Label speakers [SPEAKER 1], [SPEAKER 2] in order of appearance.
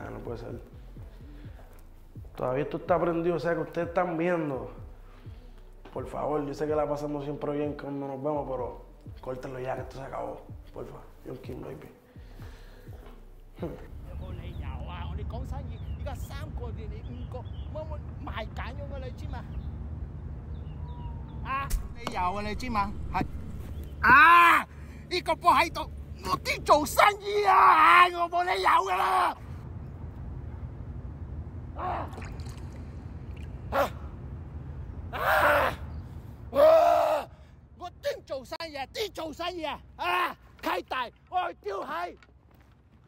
[SPEAKER 1] Nah, no puede ser. Todavía esto está prendido, o sea que ustedes están viendo. Por favor, yo sé que la pasamos siempre bien cuando nos vemos, pero córtenlo ya, que esto se acabó. Por favor, John King baby.
[SPEAKER 2] 有冇理由啊？我哋講生意，而家3個連你5個，乜賣緊咗嘅你知嘛？啊，理由啊你知嘛？係啊，呢個波喺度，我啲做生意啊，我冇理由㗎啦。我啲做生意啊，啲做生意啊，啊，契弟，我去丟係。